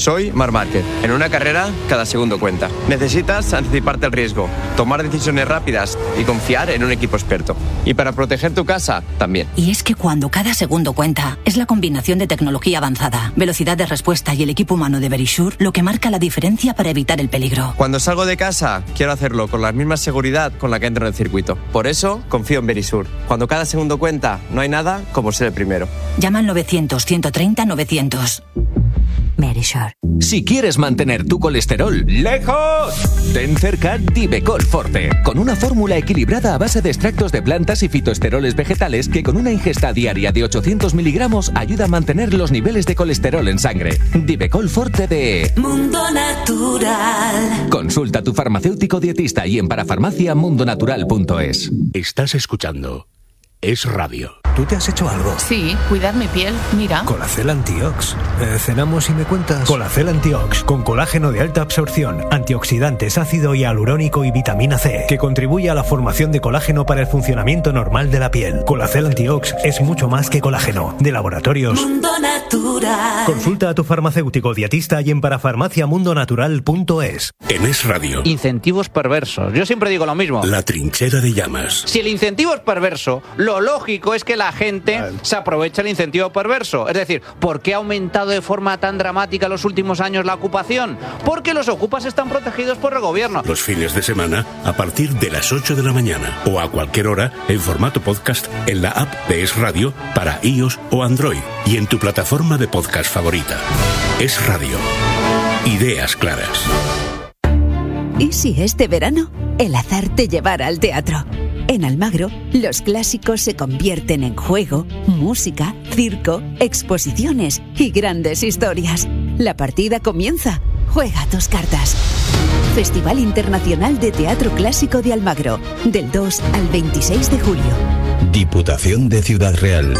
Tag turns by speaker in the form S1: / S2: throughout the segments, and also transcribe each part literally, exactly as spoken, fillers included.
S1: Soy Marc Márquez. En una carrera, cada segundo cuenta. Necesitas anticiparte al riesgo, tomar decisiones rápidas y confiar en un equipo experto. Y para proteger tu casa, también.
S2: Y es que cuando cada segundo cuenta, es la combinación de tecnología avanzada, velocidad de respuesta y el equipo humano de Verisure lo que marca la diferencia para evitar el peligro.
S1: Cuando salgo de casa, quiero hacerlo con la misma seguridad con la que entro en el circuito. Por eso, confío en Verisure. Cuando cada segundo cuenta, no hay nada como ser el primero.
S2: Llama al novecientos, ciento treinta, novecientos. Verisure.
S3: Si quieres mantener tu colesterol lejos, ten cerca Divecol Forte, con una fórmula equilibrada a base de extractos de plantas y fitoesteroles vegetales que con una ingesta diaria de ochocientos miligramos ayuda a mantener los niveles de colesterol en sangre. Divecol Forte de
S4: Mundo Natural.
S3: Consulta a tu farmacéutico dietista y en parafarmacia mundo natural punto es.
S5: Estás escuchando Es Radio.
S6: ¿Tú te has hecho algo?
S7: Sí, cuidar mi piel, mira.
S6: Colacel Antiox. Eh, cenamos y me cuentas. Colacel Antiox, con colágeno de alta absorción, antioxidantes, ácido hialurónico y vitamina C, que contribuye a la formación de colágeno para el funcionamiento normal de la piel. Colacel Antiox es mucho más que colágeno. De Laboratorios
S4: Mundo Natural.
S6: Consulta a tu farmacéutico dietista y en parafarmacia mundo natural punto es.
S5: En Es Radio.
S8: Incentivos perversos. Yo siempre digo lo mismo.
S5: La trinchera de llamas.
S8: Si el incentivo es perverso, lo lógico es que la gente se aproveche el incentivo perverso. Es decir, ¿por qué ha aumentado de forma tan dramática en los últimos años la ocupación? Porque los ocupas están protegidos por el gobierno.
S5: Los fines de semana a partir de las ocho de la mañana o a cualquier hora en formato podcast en la app de Es Radio para iOS o Android y en tu plataforma de podcast favorita. Es Radio. Ideas claras.
S9: ¿Y si este verano el azar te llevara al teatro? En Almagro, los clásicos se convierten en juego, música, circo, exposiciones y grandes historias. La partida comienza. Juega tus cartas. Festival Internacional de Teatro Clásico de Almagro, del dos al veintiséis de julio.
S10: Diputación de Ciudad Real.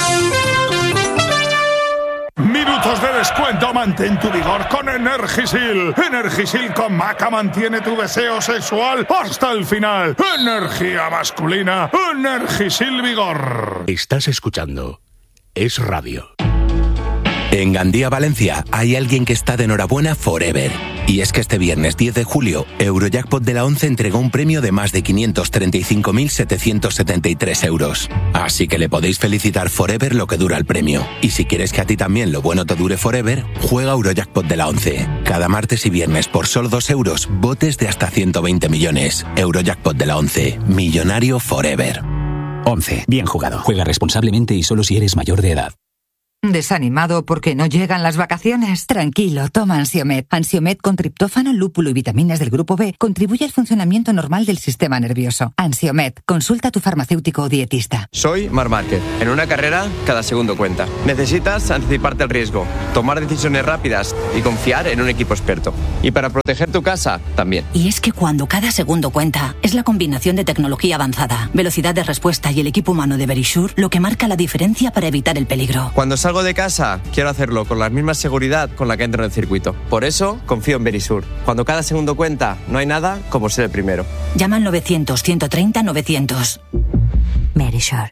S11: Minutos de descuento, mantén tu vigor con Energisil. Energisil con maca mantiene tu deseo sexual hasta el final. Energía masculina, Energisil Vigor.
S5: Estás escuchando Es Radio.
S3: En Gandía, Valencia, hay alguien que está de enhorabuena forever. Y es que este viernes diez de julio, Eurojackpot de la once entregó un premio de más de quinientos treinta y cinco mil setecientos setenta y tres euros. Así que le podéis felicitar forever lo que dura el premio. Y si quieres que a ti también lo bueno te dure forever, juega Eurojackpot de la once. Cada martes y viernes por solo dos euros, botes de hasta ciento veinte millones. Eurojackpot de la once. Millonario forever.
S12: once. Bien jugado. Juega responsablemente y solo si eres mayor de edad.
S13: ¿Desanimado porque no llegan las vacaciones? Tranquilo, toma Ansiomed. Ansiomed con triptófano, lúpulo y vitaminas del grupo B contribuye al funcionamiento normal del sistema nervioso. Ansiomed, consulta a tu farmacéutico o dietista.
S1: Soy Marc Márquez. En una carrera, cada segundo cuenta. Necesitas anticiparte al riesgo, tomar decisiones rápidas y confiar en un equipo experto. Y para proteger tu casa, también.
S2: Y es que cuando cada segundo cuenta, es la combinación de tecnología avanzada, velocidad de respuesta y el equipo humano de Verisure lo que marca la diferencia para evitar el peligro.
S1: Cuando salgo de casa, quiero hacerlo con la misma seguridad con la que entro en el circuito. Por eso, confío en Verisure. Cuando cada segundo cuenta, no hay nada como ser el primero.
S2: Llama al novecientos, ciento treinta, novecientos. Verisure.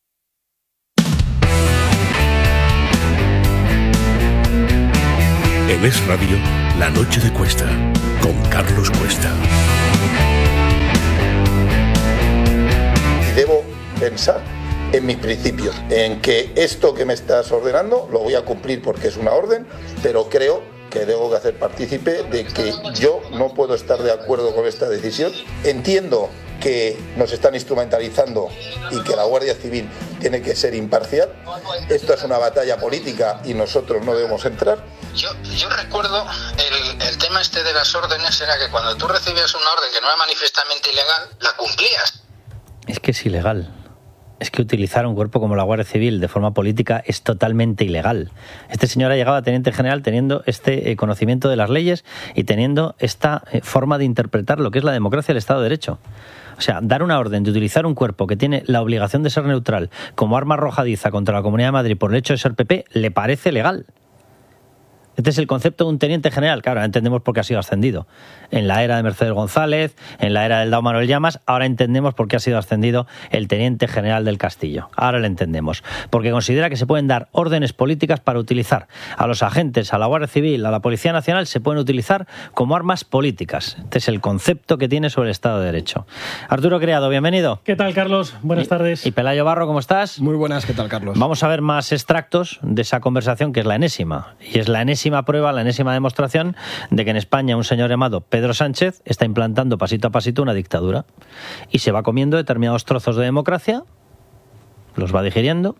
S5: En Es Radio, La Noche de Cuesta, con Carlos Cuesta.
S14: Y debo pensar en mis principios, en que esto que me estás ordenando lo voy a cumplir porque es una orden, pero creo que debo de hacer partícipe de que yo no puedo estar de acuerdo con esta decisión. Entiendo que nos están instrumentalizando y que la Guardia Civil tiene que ser imparcial. Esto es una batalla política y nosotros no debemos entrar.
S15: Yo, yo recuerdo el, el tema este de las órdenes era que cuando tú recibías una orden que no era manifiestamente ilegal, la cumplías.
S16: Es que es ilegal. Es que utilizar un cuerpo como la Guardia Civil de forma política es totalmente ilegal. Este señor ha llegado a teniente general teniendo este eh, conocimiento de las leyes y teniendo esta eh, forma de interpretar lo que es la democracia y el Estado de Derecho. O sea, dar una orden de utilizar un cuerpo que tiene la obligación de ser neutral como arma arrojadiza contra la Comunidad de Madrid por el hecho de ser P P, le parece legal. Este es el concepto de un teniente general. Claro, ahora entendemos por qué ha sido ascendido. En la era de Mercedes González, en la era del Dao Manuel Llamas, ahora entendemos por qué ha sido ascendido el teniente general del Castillo. Ahora lo entendemos. Porque considera que se pueden dar órdenes políticas para utilizar a los agentes, a la Guardia Civil, a la Policía Nacional, se pueden utilizar como armas políticas. Este es el concepto que tiene sobre el Estado de Derecho. Arturo Criado, bienvenido.
S17: ¿Qué tal, Carlos? Buenas
S16: y,
S17: tardes.
S16: Y Pelayo Barro, ¿cómo estás?
S18: Muy buenas, ¿qué tal, Carlos?
S16: Vamos a ver más extractos de esa conversación, que es la enésima. Y es la enésima prueba, la enésima demostración de que en España un señor llamado Pedro Sánchez está implantando pasito a pasito una dictadura y se va comiendo determinados trozos de democracia, los va digiriendo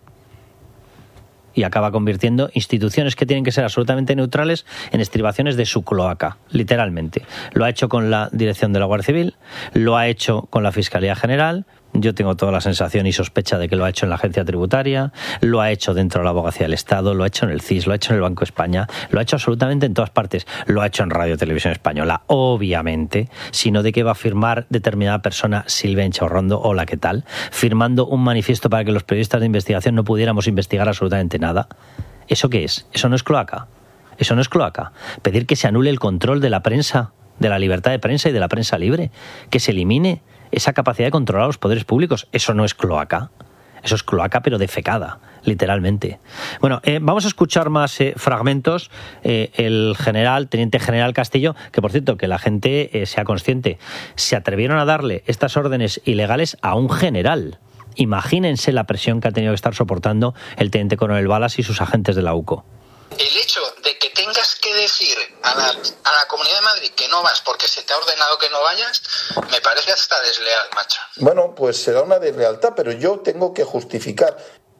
S16: y acaba convirtiendo instituciones que tienen que ser absolutamente neutrales en estribaciones de su cloaca, literalmente. Lo ha hecho con la dirección de la Guardia Civil, lo ha hecho con la Fiscalía General. Yo tengo toda la sensación y sospecha de que lo ha hecho en la Agencia Tributaria, lo ha hecho dentro de la Abogacía del Estado, lo ha hecho en el C I S, lo ha hecho en el Banco de España, lo ha hecho absolutamente en todas partes. Lo ha hecho en Radio Televisión Española, obviamente, sino de que va a firmar determinada persona, Silvia Enchorrondo, hola, ¿qué tal?, firmando un manifiesto para que los periodistas de investigación no pudiéramos investigar absolutamente nada. ¿Eso qué es? Eso no es cloaca. Eso no es cloaca. Pedir que se anule el control de la prensa, de la libertad de prensa y de la prensa libre, que se elimine esa capacidad de controlar a los poderes públicos, eso no es cloaca. Eso es cloaca, pero defecada, literalmente. Bueno, eh, vamos a escuchar más eh, fragmentos. Eh, el general, teniente general Castillo, que por cierto, que la gente eh, sea consciente, se atrevieron a darle estas órdenes ilegales a un general. Imagínense la presión que ha tenido que estar soportando el teniente coronel Balas y sus agentes de la U C O.
S15: El hecho de que tengas que decir a la, a la Comunidad de Madrid que no vas porque se te ha ordenado que no vayas, me parece hasta desleal, macho.
S14: Bueno, pues será una deslealtad, pero yo tengo que justificar.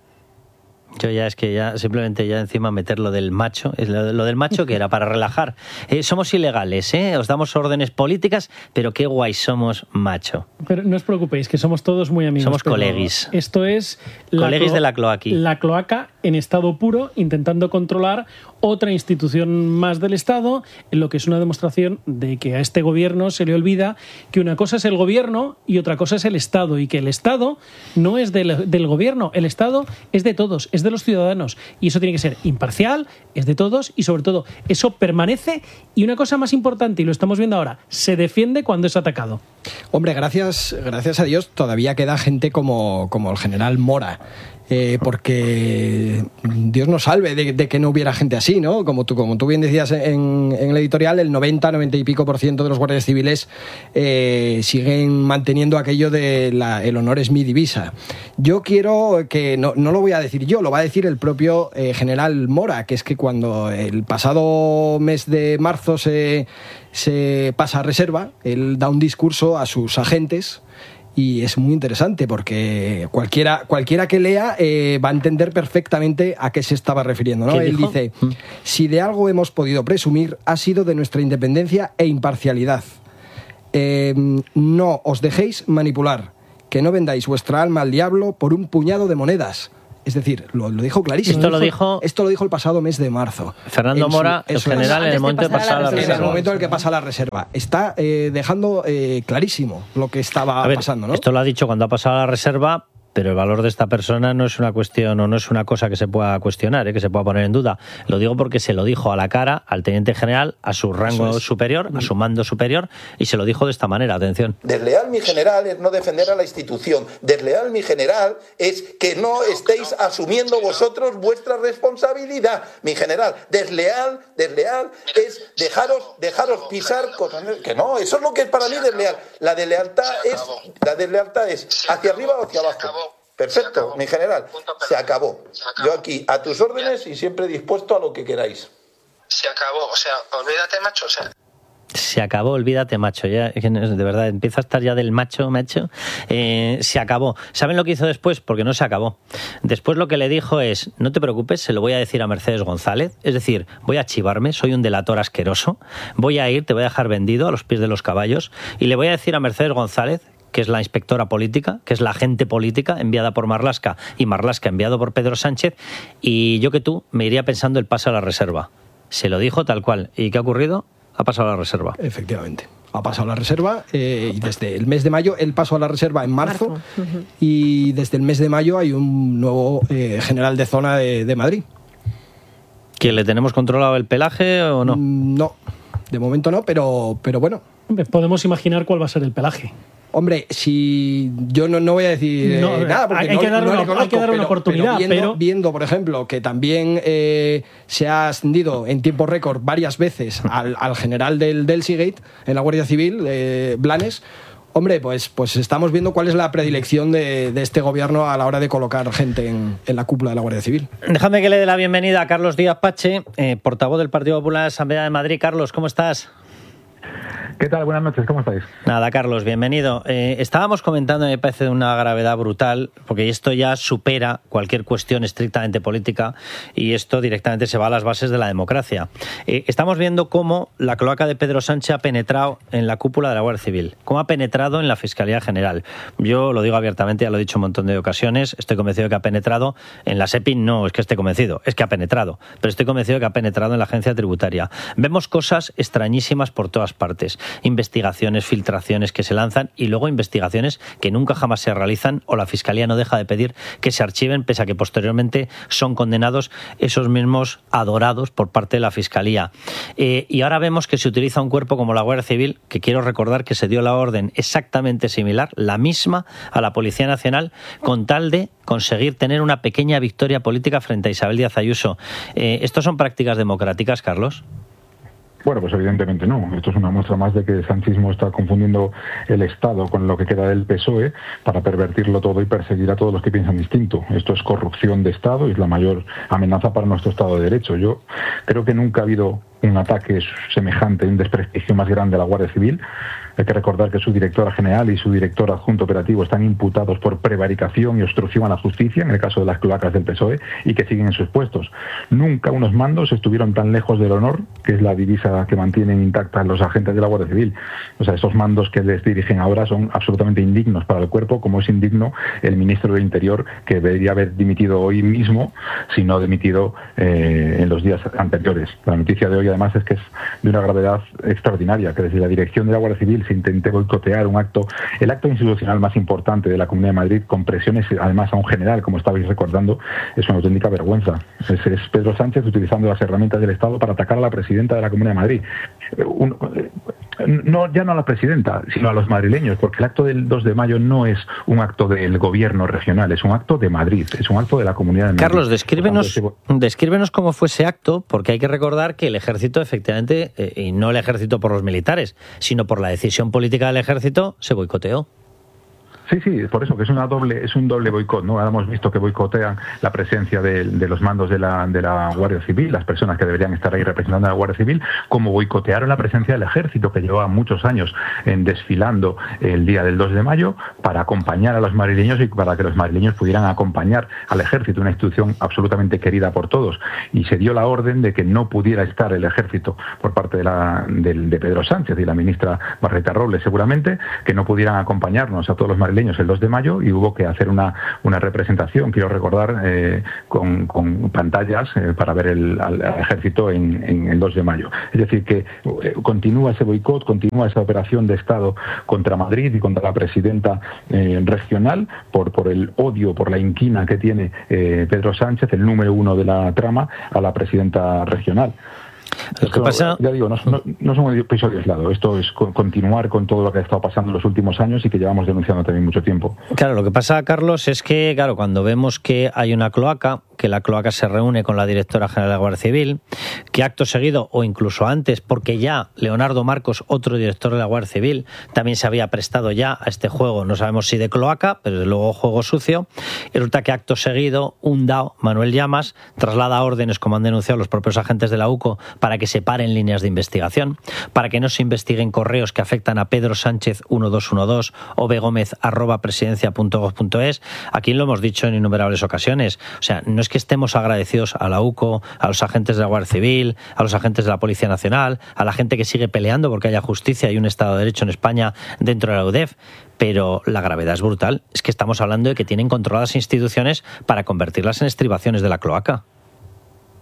S16: Yo ya es que ya simplemente ya encima meter lo del macho, lo, lo del macho que era para relajar. Eh, somos ilegales, ¿eh? Os damos órdenes políticas, pero qué guay somos, macho.
S17: Pero no os preocupéis, que somos todos muy amigos.
S16: Somos coleguis.
S17: Esto es la
S16: coleguis de la cloaqui.
S17: La cloaca en estado puro, intentando controlar otra institución más del Estado, en lo que es una demostración de que a este gobierno se le olvida que una cosa es el gobierno y otra cosa es el Estado, y que el Estado no es del, del gobierno, el Estado es de todos, es de los ciudadanos, y eso tiene que ser imparcial, es de todos, y sobre todo eso permanece, y una cosa más importante, y lo estamos viendo ahora, se defiende cuando es atacado.
S18: Hombre, gracias, gracias a Dios todavía queda gente como, como el general Mora. Eh, porque Dios nos salve de, de que no hubiera gente así, ¿no? Como tú, como tú bien decías en, en el editorial, el noventa, noventa y pico por ciento de los guardias civiles eh, siguen manteniendo aquello de la, el honor es mi divisa. Yo quiero que, no, no lo voy a decir yo, lo va a decir el propio eh, general Mora, que es que cuando el pasado mes de marzo se, se pasa a reserva, él da un discurso a sus agentes. Y es muy interesante porque cualquiera, cualquiera que lea eh, va a entender perfectamente a qué se estaba refiriendo, ¿no? Él dice, si de algo hemos podido presumir ha sido de nuestra independencia e imparcialidad. Eh, no os dejéis manipular, que no vendáis vuestra alma al diablo por un puñado de monedas. Es decir, lo, lo dijo clarísimo.
S16: Esto lo dijo,
S18: esto lo dijo el pasado mes de marzo.
S16: Fernando Mora, el general, en el momento de pasar a la reserva.
S18: En el momento en el que pasa a la reserva. Está eh, dejando eh, clarísimo lo que estaba
S16: a ver,
S18: pasando, ¿no?
S16: Esto lo ha dicho cuando ha pasado a la reserva, pero el valor de esta persona no es una cuestión o no es una cosa que se pueda cuestionar, ¿eh? Que se pueda poner en duda. Lo digo porque se lo dijo a la cara al teniente general, a su rango superior, a su mando superior, y se lo dijo de esta manera, atención.
S14: Desleal, mi general, es no defender a la institución. Desleal, mi general, es que no estéis asumiendo vosotros vuestra responsabilidad. Mi general, desleal, desleal es dejaros, dejaros pisar cosas. Que no, eso es lo que es para mí desleal. La deslealtad es, la deslealtad es hacia arriba o hacia abajo. Perfecto, mi general, se acabó. Yo aquí, a tus órdenes y siempre dispuesto a lo que queráis.
S15: Se acabó, o sea, olvídate, macho, o sea...
S16: Se acabó, olvídate, macho. Ya, de verdad, empieza a estar ya del macho, macho. Eh, se acabó. ¿Saben lo que hizo después? Porque no se acabó. Después lo que le dijo es, no te preocupes, se lo voy a decir a Mercedes González. Es decir, voy a chivarme, soy un delator asqueroso. Voy a ir, te voy a dejar vendido a los pies de los caballos. Y le voy a decir a Mercedes González, que es la inspectora política, que es la agente política enviada por Marlaska y Marlaska enviado por Pedro Sánchez, y yo que tú me iría pensando el paso a la reserva. Se lo dijo tal cual. ¿Y qué ha ocurrido? Ha pasado a la reserva.
S18: Efectivamente. Ha pasado a la reserva eh, y desde el mes de mayo, él pasó a la reserva en marzo, marzo. Uh-huh. Y desde el mes de mayo hay un nuevo eh, general de zona de, de Madrid.
S16: ¿Que le tenemos controlado el pelaje o no?
S18: No, de momento no, pero, pero bueno.
S17: Podemos imaginar cuál va a ser el pelaje.
S18: Hombre, si yo no, no voy a decir
S17: no,
S18: eh, nada, porque
S17: hay,
S18: no,
S17: que darle
S18: no
S17: una,
S18: le conozco,
S17: hay que dar una
S18: pero,
S17: oportunidad.
S18: Pero viendo,
S17: pero...
S18: viendo, por ejemplo, que también eh, se ha ascendido en tiempo récord varias veces al, al general del, del Seagate en la Guardia Civil, eh, Blanes. Hombre, pues, pues estamos viendo cuál es la predilección de, de este gobierno a la hora de colocar gente en, en la cúpula de la Guardia Civil.
S16: Déjame que le dé la bienvenida a Carlos Díaz Pache, eh, portavoz del Partido Popular de la Asamblea de Madrid. Carlos, ¿cómo estás?
S19: ¿Qué tal? Buenas noches, ¿cómo estáis?
S16: Nada, Carlos, bienvenido. Eh, estábamos comentando, me parece de una gravedad brutal, porque esto ya supera cualquier cuestión estrictamente política y esto directamente se va a las bases de la democracia. Eh, estamos viendo cómo la cloaca de Pedro Sánchez ha penetrado en la cúpula de la Guardia Civil, cómo ha penetrado en la Fiscalía General. Yo lo digo abiertamente, ya lo he dicho un montón de ocasiones, estoy convencido de que ha penetrado en la SEPI, no es que esté convencido, es que ha penetrado, pero estoy convencido de que ha penetrado en la Agencia Tributaria. Vemos cosas extrañísimas por todas partes. Investigaciones, filtraciones que se lanzan y luego investigaciones que nunca jamás se realizan o la Fiscalía no deja de pedir que se archiven pese a que posteriormente son condenados esos mismos adorados por parte de la Fiscalía. Eh, y ahora vemos que se utiliza un cuerpo como la Guardia Civil, que quiero recordar que se dio la orden exactamente similar, la misma a la Policía Nacional, con tal de conseguir tener una pequeña victoria política frente a Isabel Díaz Ayuso. Eh, ¿Esto son prácticas democráticas, Carlos?
S19: Bueno, pues evidentemente no. Esto es una muestra más de que el sanchismo está confundiendo el Estado con lo que queda del P S O E para pervertirlo todo y perseguir a todos los que piensan distinto. Esto es corrupción de Estado y es la mayor amenaza para nuestro Estado de Derecho. Yo creo que nunca ha habido un ataque semejante, un desprestigio más grande a la Guardia Civil. Hay que recordar que su directora general y su director adjunto operativo están imputados por prevaricación y obstrucción a la justicia, en el caso de las cloacas del P S O E, y que siguen en sus puestos. Nunca unos mandos estuvieron tan lejos del honor, que es la divisa que mantienen intactas los agentes de la Guardia Civil. O sea, esos mandos que les dirigen ahora son absolutamente indignos para el cuerpo, como es indigno el ministro del Interior, que debería haber dimitido hoy mismo, si no dimitido eh, en los días anteriores. La noticia de hoy, además, es que es de una gravedad extraordinaria, que desde la dirección de la Guardia Civil se intentó boicotear un acto, el acto institucional más importante de la Comunidad de Madrid, con presiones además a un general, como estabais recordando. Es una auténtica vergüenza. Es, es Pedro Sánchez utilizando las herramientas del Estado para atacar a la presidenta de la Comunidad de Madrid. Un, no, ya no a la presidenta, sino a los madrileños, porque el acto del dos de mayo no es un acto del gobierno regional, es un acto de Madrid, es un acto de la Comunidad de Madrid.
S16: Carlos, descríbenos, descríbenos cómo fue ese acto, porque hay que recordar que el ejército, efectivamente, eh, y no el ejército por los militares, sino por la decisión política del ejército, se boicoteó.
S19: Sí, sí, por eso que es una doble, es un doble boicot, ¿no? Ahora hemos visto que boicotean la presencia de, de los mandos de la, de la Guardia Civil, las personas que deberían estar ahí representando a la Guardia Civil, como boicotearon la presencia del Ejército, que llevaba muchos años en desfilando el día del dos de mayo para acompañar a los madrileños y para que los madrileños pudieran acompañar al Ejército, una institución absolutamente querida por todos. Y se dio la orden de que no pudiera estar el Ejército por parte de, la, de, de Pedro Sánchez y la ministra Margarita Robles, seguramente, que no pudieran acompañarnos a todos los madrileños el dos de mayo, y hubo que hacer una, una representación, quiero recordar, eh, con, con pantallas eh, para ver el, al, al ejército en, en el dos de mayo. Es decir, que eh, continúa ese boicot, continúa esa operación de Estado contra Madrid y contra la presidenta eh, regional por, por el odio, por la inquina que tiene eh, Pedro Sánchez, el número uno de la trama, a la presidenta regional.
S16: Lo que pasa...
S19: Ya digo, no, no, no es un episodio aislado. Esto es continuar con todo lo que ha estado pasando en los últimos años y que llevamos denunciando también mucho tiempo.
S16: Claro, lo que pasa, Carlos, es que claro, cuando vemos que hay una cloaca, que la cloaca se reúne con la directora general de la Guardia Civil, que acto seguido, o incluso antes, porque ya Leonardo Marcos, otro director de la Guardia Civil, también se había prestado ya a este juego, no sabemos si de cloaca, pero desde luego juego sucio, y resulta que acto seguido, un D A O, Manuel Llamas, traslada órdenes, como han denunciado los propios agentes de la U C O, para que se paren líneas de investigación, para que no se investiguen correos que afectan a Pedro Sánchez uno dos uno dos o begómez arroba presidencia punto gob punto es. Aquí lo hemos dicho en innumerables ocasiones. O sea, no es que estemos agradecidos a la U C O, a los agentes de la Guardia Civil, a los agentes de la Policía Nacional, a la gente que sigue peleando porque haya justicia y un Estado de Derecho en España dentro de la U D E F, pero la gravedad es brutal. Es que estamos hablando de que tienen controladas instituciones para convertirlas en estribaciones de la cloaca.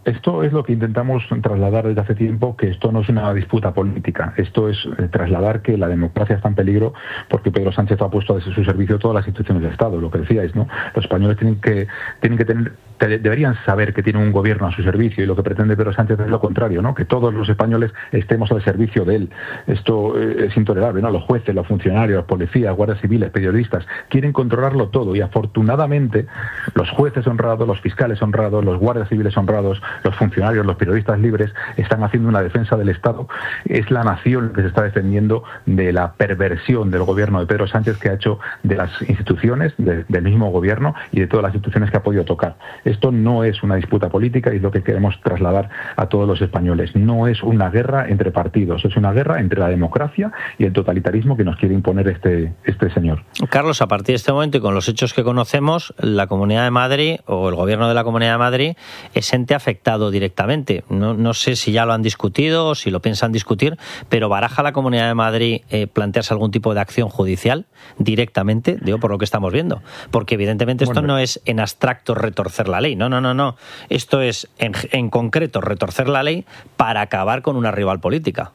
S19: Esto es lo que intentamos trasladar desde hace tiempo, que esto no es una disputa política, esto es eh, trasladar que la democracia está en peligro porque Pedro Sánchez ha puesto a su servicio todas las instituciones del Estado, lo que decíais, ¿no? Los españoles tienen que tienen que tener te, deberían saber que tienen un gobierno a su servicio, y lo que pretende Pedro Sánchez es lo contrario, ¿no? Que todos los españoles estemos al servicio de él. Esto eh, es intolerable, ¿no? Los jueces, los funcionarios, los policías, guardias civiles, periodistas quieren controlarlo todo, y afortunadamente los jueces honrados, los fiscales honrados, los guardias civiles honrados, los funcionarios, los periodistas libres están haciendo una defensa del Estado. Es la nación que se está defendiendo de la perversión del gobierno de Pedro Sánchez, que ha hecho de las instituciones, de, del mismo gobierno y de todas las instituciones que ha podido tocar. Esto no es una disputa política y es lo que queremos trasladar a todos los españoles. No es una guerra entre partidos, es una guerra entre la democracia y el totalitarismo que nos quiere imponer este, este señor.
S16: Carlos, a partir de este momento y con los hechos que conocemos, la Comunidad de Madrid o el gobierno de la Comunidad de Madrid es ente afectado directamente. No, no sé si ya lo han discutido o si lo piensan discutir, pero ¿baraja la Comunidad de Madrid eh, plantearse algún tipo de acción judicial directamente? Digo, por lo que estamos viendo. Porque evidentemente esto bueno, no es en abstracto retorcer la ley. No, no, no, no. Esto es en, en concreto retorcer la ley para acabar con una rival política.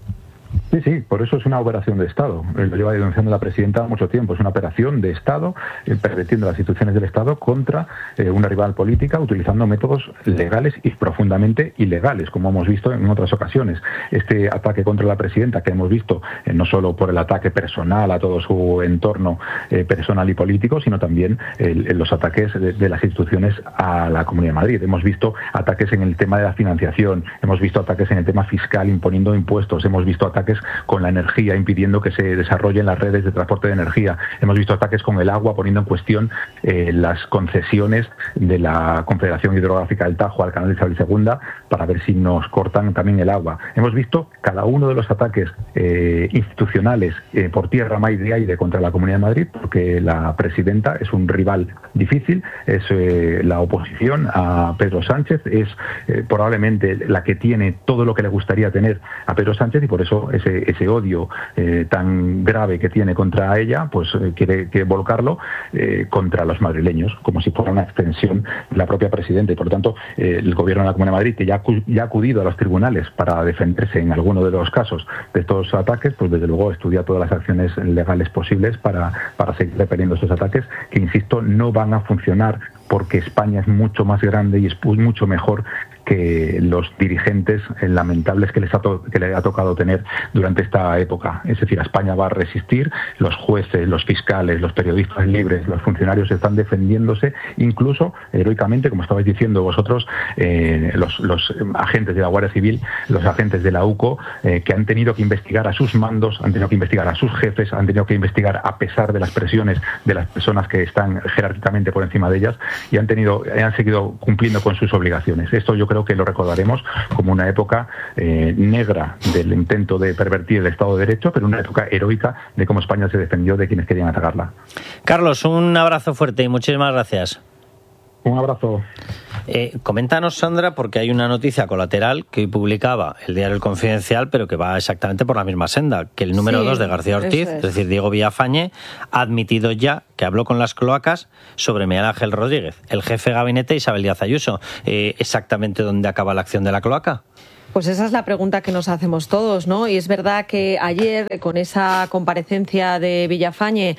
S19: Sí, sí, por eso es una operación de Estado. Lo lleva denunciando la presidenta mucho tiempo. Es una operación de Estado, eh, pervirtiendo las instituciones del Estado contra eh, una rival política, utilizando métodos legales y profundamente ilegales, como hemos visto en otras ocasiones. Este ataque contra la presidenta, que hemos visto eh, no solo por el ataque personal a todo su entorno eh, personal y político, sino también eh, los ataques de, de las instituciones a la Comunidad de Madrid. Hemos visto ataques en el tema de la financiación, hemos visto ataques en el tema fiscal imponiendo impuestos, hemos visto ataques con la energía, impidiendo que se desarrollen las redes de transporte de energía. Hemos visto ataques con el agua, poniendo en cuestión eh, las concesiones de la Confederación Hidrográfica del Tajo al canal de Isabel segunda para ver si nos cortan también el agua. Hemos visto cada uno de los ataques eh, institucionales eh, por tierra, mar y aire contra la Comunidad de Madrid, porque la presidenta es un rival difícil, es eh, la oposición a Pedro Sánchez, es eh, probablemente la que tiene todo lo que le gustaría tener a Pedro Sánchez, y por eso ese ese odio eh, tan grave que tiene contra ella, pues eh, quiere, quiere volcarlo eh, contra los madrileños, como si fuera una extensión de la propia presidenta. Y por lo tanto, eh, el gobierno de la Comunidad de Madrid, que ya, ya ha acudido a los tribunales para defenderse en alguno de los casos de estos ataques, pues desde luego estudia todas las acciones legales posibles para, para seguir repeliendo estos ataques, que insisto, no van a funcionar, porque España es mucho más grande y es mucho mejor que los dirigentes lamentables que les ha to- que le ha tocado tener durante esta época. Es decir, a España va a resistir, los jueces, los fiscales, los periodistas libres, los funcionarios están defendiéndose, incluso heroicamente, como estabais diciendo vosotros, eh, los, los agentes de la Guardia Civil, los agentes de la U C O, eh, que han tenido que investigar a sus mandos, han tenido que investigar a sus jefes, han tenido que investigar a pesar de las presiones de las personas que están jerárquicamente por encima de ellas, y han tenido, han seguido cumpliendo con sus obligaciones. Esto yo creo que lo recordaremos como una época eh, negra del intento de pervertir el Estado de Derecho, pero una época heroica de cómo España se defendió de quienes querían atacarla.
S16: Carlos, un abrazo fuerte y muchísimas gracias.
S19: Un abrazo.
S16: Eh, coméntanos, Sandra, porque hay una noticia colateral que hoy publicaba el diario El Confidencial, pero que va exactamente por la misma senda, que el número dos sí, de García Ortiz, es. es decir, Diego Villafañe, ha admitido ya que habló con las cloacas sobre Miguel Ángel Rodríguez, el jefe de gabinete Isabel Díaz Ayuso. Eh, ¿Exactamente dónde acaba la acción de la cloaca?
S20: Pues esa es la pregunta que nos hacemos todos, ¿no? Y es verdad que ayer, con esa comparecencia de Villafañe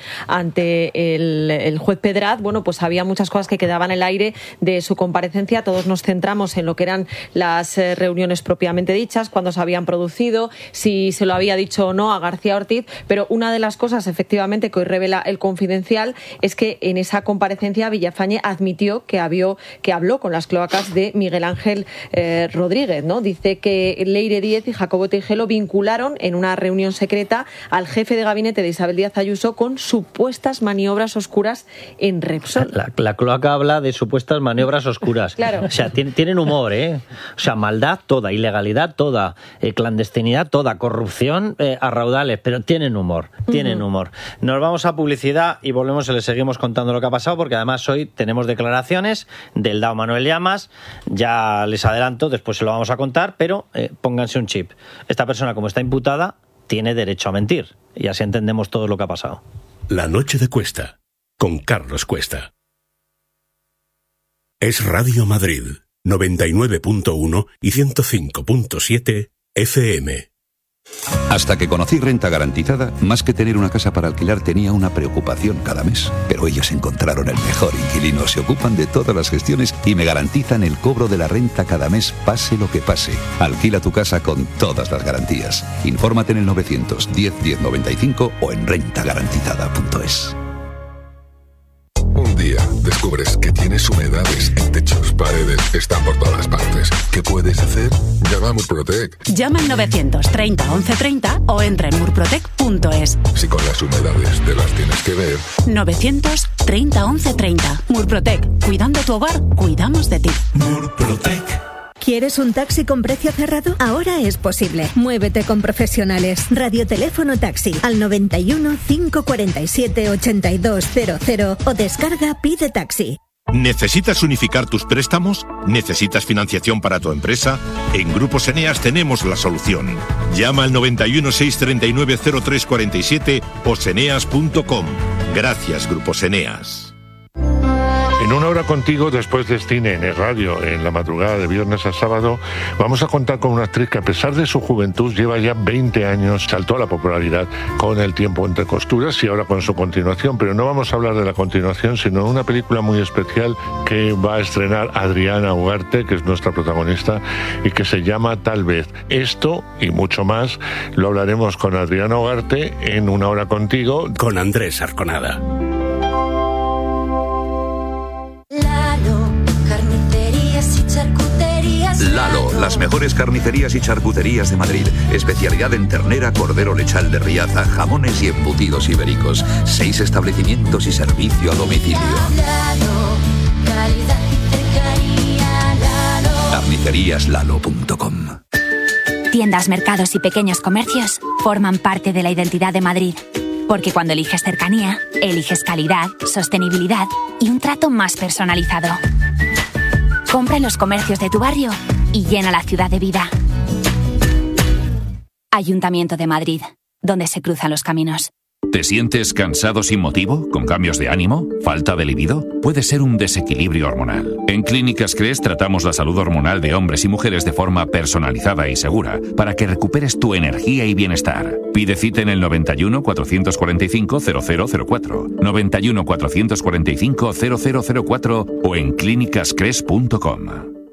S20: ante el, el juez Pedraz, bueno, pues había muchas cosas que quedaban en el aire de su comparecencia. Todos nos centramos en lo que eran las reuniones propiamente dichas, cuándo se habían producido, si se lo había dicho o no a García Ortiz, pero una de las cosas, efectivamente, que hoy revela el Confidencial es que en esa comparecencia Villafañe admitió que, había, que habló con las cloacas de Miguel Ángel eh, Rodríguez, ¿no? Dice que Leire Díez y Jacobo Tejero vincularon en una reunión secreta al jefe de gabinete de Isabel Díaz Ayuso con supuestas maniobras oscuras en Repsol.
S16: La, la cloaca habla de supuestas maniobras oscuras.
S20: Claro.
S16: O sea, tienen, tienen humor, ¿eh? O sea, maldad toda, ilegalidad toda, eh, clandestinidad toda, corrupción eh, a raudales, pero tienen humor, tienen uh-huh. humor. Nos vamos a publicidad y volvemos y les seguimos contando lo que ha pasado, porque además hoy tenemos declaraciones del D A O Manuel Llamas. Ya les adelanto, después se lo vamos a contar, pero Eh, pónganse un chip. Esta persona, como está imputada, tiene derecho a mentir. Y así entendemos todo lo que ha pasado.
S5: La noche de Cuesta, con Carlos Cuesta. Es Radio Madrid. noventa y nueve punto uno y ciento cinco punto siete F M.
S21: Hasta que conocí Renta Garantizada, más que tener una casa para alquilar tenía una preocupación cada mes. Pero ellos encontraron el mejor inquilino, se ocupan de todas las gestiones y me garantizan el cobro de la renta cada mes, pase lo que pase. Alquila tu casa con todas las garantías. Infórmate en el novecientos diez diez noventa y cinco o en renta garantizada punto es.
S22: Un día descubres que tienes humedades en techos, paredes, están por todas partes. ¿Qué puedes hacer? Llama a Murprotec.
S2: Llama al novecientos treinta once treinta o entra en murprotec punto es.
S22: Si con las humedades te las tienes que ver.
S2: novecientos treinta once treinta. Murprotec. Cuidando tu hogar, cuidamos de ti.
S22: Murprotec.
S23: ¿Quieres un taxi con precio cerrado? Ahora es posible. Muévete con profesionales. Radioteléfono taxi al noventa y uno, cinco cuarenta y siete, ochenta y dos cero cero o descarga Pide Taxi.
S24: ¿Necesitas unificar tus préstamos? ¿Necesitas financiación para tu empresa? En Grupos Eneas tenemos la solución. Llama al noventa y uno, seiscientos treinta y nueve, cero tres cuarenta y siete o seneas punto com. Gracias, Grupos Eneas.
S11: En una hora contigo, después de cine en el radio, en la madrugada de viernes a sábado, vamos a contar con una actriz que a pesar de su juventud lleva ya veinte años, saltó a la popularidad con El tiempo entre costuras y ahora con su continuación, pero no vamos a hablar de la continuación, sino de una película muy especial que va a estrenar Adriana Ugarte, que es nuestra protagonista, y que se llama Tal vez. Esto y mucho más lo hablaremos con Adriana Ugarte en Una hora contigo,
S5: con Andrés Arconada.
S25: Lalo, las mejores carnicerías y charcuterías de Madrid. Especialidad en ternera, cordero lechal de Riaza, jamones y embutidos ibéricos. Seis establecimientos y servicio a domicilio. carnicerías lalo punto com.
S26: Tiendas, mercados y pequeños comercios forman parte de la identidad de Madrid. Porque cuando eliges cercanía, eliges calidad, sostenibilidad y un trato más personalizado. Compra en los comercios de tu barrio y llena la ciudad de vida. Ayuntamiento de Madrid, donde se cruzan los caminos.
S27: ¿Te sientes cansado sin motivo? ¿Con cambios de ánimo? ¿Falta de libido? Puede ser un desequilibrio hormonal. En Clínicas Cres tratamos la salud hormonal de hombres y mujeres de forma personalizada y segura para que recuperes tu energía y bienestar. Pide cita en el noventa y uno, cuatrocientos cuarenta y cinco, cero cero cero cuatro, noventa y uno, cuatrocientos cuarenta y cinco, cero cero cero cuatro o en clínicas cres punto com.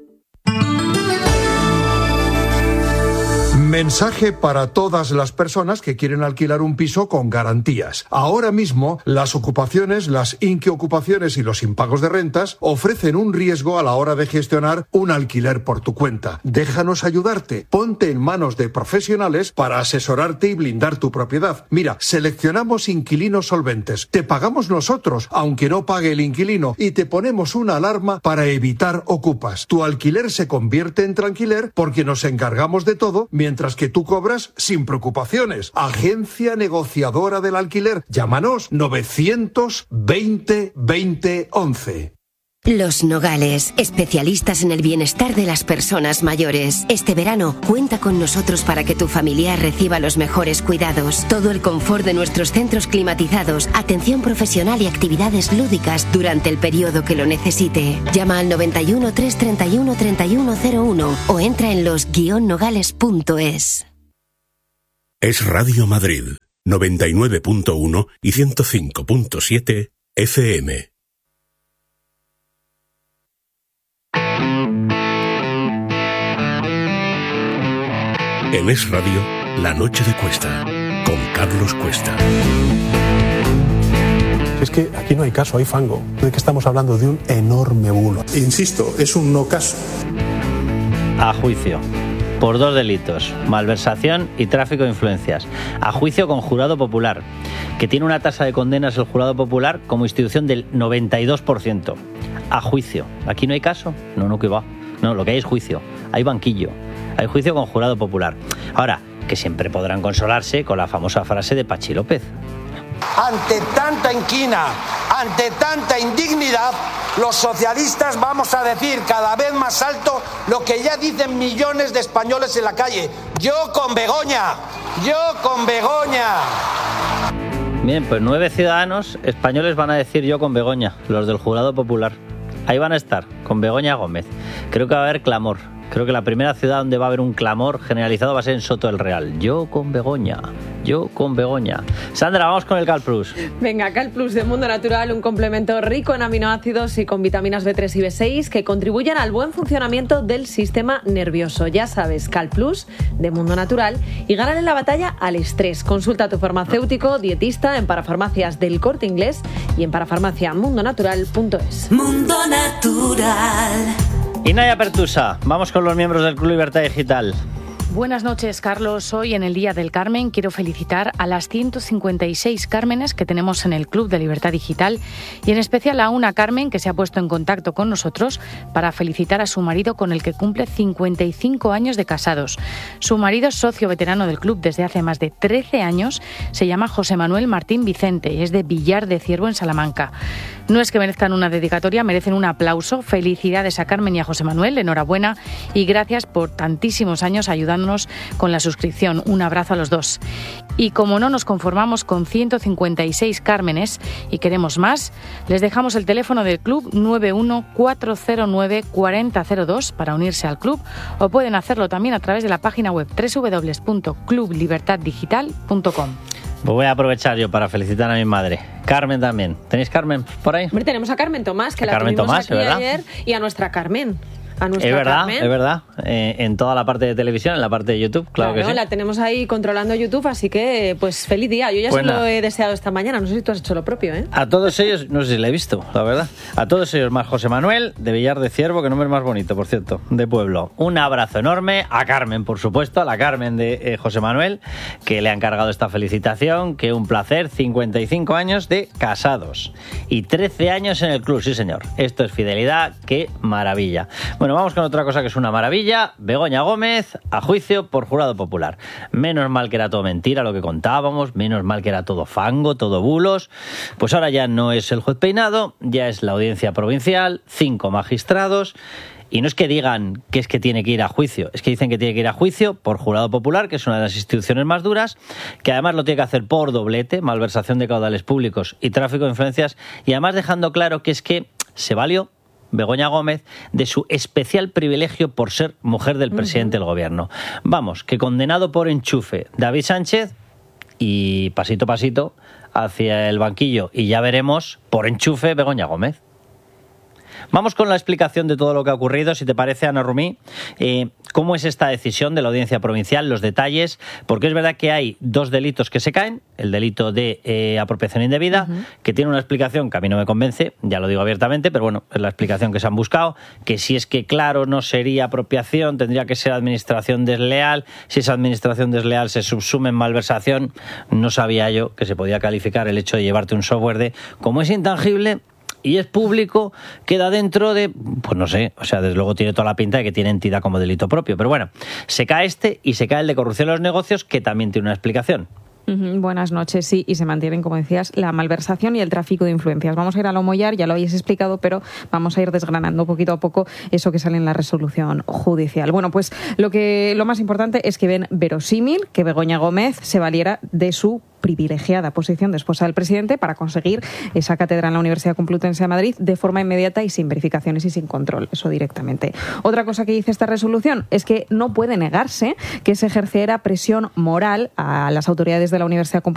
S28: Mensaje para todas las personas que quieren alquilar un piso con garantías. Ahora mismo, las ocupaciones, las inquiocupaciones y los impagos de rentas ofrecen un riesgo a la hora de gestionar un alquiler por tu cuenta. Déjanos ayudarte. Ponte en manos de profesionales para asesorarte y blindar tu propiedad. Mira, seleccionamos inquilinos solventes. Te pagamos nosotros, aunque no pague el inquilino, y te ponemos una alarma para evitar ocupas. Tu alquiler se convierte en tranquiler porque nos encargamos de todo mientras que tú cobras sin preocupaciones. Agencia negociadora del alquiler. Llámanos novecientos veinte veinte once.
S29: Los Nogales, especialistas en el bienestar de las personas mayores. Este verano, cuenta con nosotros para que tu familiar reciba los mejores cuidados. Todo el confort de nuestros centros climatizados, atención profesional y actividades lúdicas durante el periodo que lo necesite. Llama al noventa y uno, trescientos treinta y uno, treinta y uno cero uno o entra en los guion nogales punto es.
S5: Es Radio Madrid, noventa y nueve punto uno y ciento cinco punto siete F M. En Es Radio, La Noche de Cuesta, con Carlos Cuesta.
S30: Es que aquí no hay caso, hay fango. ¿De qué estamos hablando? De un enorme bulo. Insisto, es un no caso.
S16: A juicio. Por dos delitos, malversación y tráfico de influencias. A juicio con jurado popular, que tiene una tasa de condenas el jurado popular como institución del noventa y dos por ciento. A juicio. ¿Aquí no hay caso? No, no, que va. No, lo que hay es juicio. Hay banquillo. Hay juicio con jurado popular. Ahora, que siempre podrán consolarse con la famosa frase de Pachi López.
S31: Ante tanta inquina, ante tanta indignidad, los socialistas vamos a decir cada vez más alto lo que ya dicen millones de españoles en la calle. Yo con Begoña, yo con Begoña.
S16: Bien, pues nueve ciudadanos españoles van a decir yo con Begoña, los del jurado popular. Ahí van a estar, con Begoña Gómez. Creo que va a haber clamor. Creo que la primera ciudad donde va a haber un clamor generalizado va a ser en Soto del Real. Yo con Begoña, yo con Begoña. Sandra, vamos con el CalPlus.
S20: Venga, CalPlus de Mundo Natural, un complemento rico en aminoácidos y con vitaminas B tres y B seis que contribuyen al buen funcionamiento del sistema nervioso. Ya sabes, CalPlus de Mundo Natural y ganan la batalla al estrés. Consulta a tu farmacéutico, dietista en Parafarmacias del Corte Inglés y en parafarmacia mundo natural punto es.
S1: Mundo Natural.
S16: Y Naya Pertusa, vamos con los miembros del Club Libertad Digital.
S3: Buenas noches, Carlos. Hoy en el Día del Carmen quiero felicitar a las ciento cincuenta y seis Cármenes que tenemos en el Club de Libertad Digital y en especial a una Carmen que se ha puesto en contacto con nosotros para felicitar a su marido con el que cumple cincuenta y cinco años de casados. Su marido es socio veterano del club desde hace más de trece años, se llama José Manuel Martín Vicente y es de Villar de Ciervo en Salamanca. No es que merezcan una dedicatoria, merecen un aplauso. Felicidades a Carmen y a José Manuel, enhorabuena y gracias por tantísimos años ayudándonos con la suscripción. Un abrazo a los dos. Y como no nos conformamos con ciento cincuenta y seis Cármenes y queremos más, les dejamos el teléfono del club nueve uno cuatro cero nueve cuatro cero cero dos para unirse al club o pueden hacerlo también a través de la página web doble u doble u doble u punto club libertad digital punto com.
S16: Pues voy a aprovechar yo para felicitar a mi madre. Carmen también. ¿Tenéis Carmen por ahí?
S20: Hombre, tenemos a Carmen Tomás, que
S16: a
S20: la
S16: Carmen
S20: tuvimos
S16: Tomás,
S20: aquí
S16: ¿verdad?
S20: ayer, y a nuestra Carmen. A nuestra
S16: es verdad,
S20: Carmen.
S16: es verdad. Eh, en toda la parte de televisión, en la parte de YouTube, claro,
S20: claro
S16: que sí.
S20: La tenemos ahí controlando YouTube, así que pues feliz día. Yo ya
S16: Pues
S20: se lo
S16: nada.
S20: he deseado esta mañana. No sé si tú has hecho lo propio, ¿eh?
S16: A todos ellos, no sé si la he visto, la verdad. A todos ellos más José Manuel, de Villar de Ciervo, que nombre más bonito, por cierto, de pueblo. Un abrazo enorme a Carmen, por supuesto, a la Carmen de eh, José Manuel, que le ha encargado esta felicitación, que un placer, cincuenta y cinco años de casados y trece años en el club, sí señor. Esto es fidelidad, qué maravilla. Bueno, vamos con otra cosa que es una maravilla. Begoña Gómez a juicio por jurado popular. Menos mal que era todo mentira lo que contábamos, menos mal que era todo fango, todo bulos. Pues ahora ya no es el juez Peinado, ya es la audiencia provincial, cinco magistrados. Y no es que digan que es que tiene que ir a juicio, es que dicen que tiene que ir a juicio por jurado popular, que es una de las instituciones más duras, que además lo tiene que hacer por doblete, malversación de caudales públicos y tráfico de influencias, y además dejando claro que es que se valió Begoña Gómez de su especial privilegio por ser mujer del presidente uh-huh. del gobierno. Vamos, que condenado por enchufe David Sánchez y pasito a pasito hacia el banquillo y ya veremos por enchufe Begoña Gómez. Vamos con la explicación de todo lo que ha ocurrido, si te parece, Ana Rumí. Eh, ¿Cómo es esta decisión de la Audiencia Provincial? Los detalles, porque es verdad que hay dos delitos que se caen. El delito de eh, apropiación indebida, uh-huh. que tiene una explicación que a mí no me convence, ya lo digo abiertamente, pero bueno, es la explicación que se han buscado, que si es que, claro, no sería apropiación, tendría que ser administración desleal. Si esa administración desleal se subsume en malversación, no sabía yo que se podía calificar el hecho de llevarte un software de, como es intangible y es público, queda dentro de, pues no sé, o sea, desde luego tiene toda la pinta de que tiene entidad como delito propio. Pero bueno, se cae este y se cae el de corrupción en los negocios, que también tiene una explicación.
S4: Uh-huh, buenas noches, sí, y se mantienen, como decías, la malversación y el tráfico de influencias. Vamos a ir a lo mollar, ya lo habéis explicado, pero vamos a ir desgranando poquito a poco eso que sale en la resolución judicial. Bueno, pues lo que lo más importante es que ven verosímil que Begoña Gómez se valiera de su privilegiada posición de esposa del presidente para conseguir esa cátedra en la Universidad Complutense de Madrid de forma inmediata y sin verificaciones y sin control, eso directamente. Otra cosa que dice esta resolución es que no puede negarse que se ejerciera presión moral a las autoridades de la Universidad Complutense